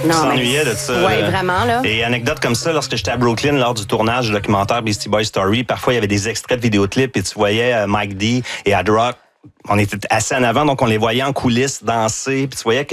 Non, s'ennuyait de ça. Oui, vraiment, là. Et anecdote comme ça, lorsque j'étais à Brooklyn lors du tournage du documentaire Beastie Boys Story, parfois il y avait des extraits de vidéoclips et tu voyais Mike D et Ad Rock. On était assis en avant, donc on les voyait en coulisses danser, puis tu voyais que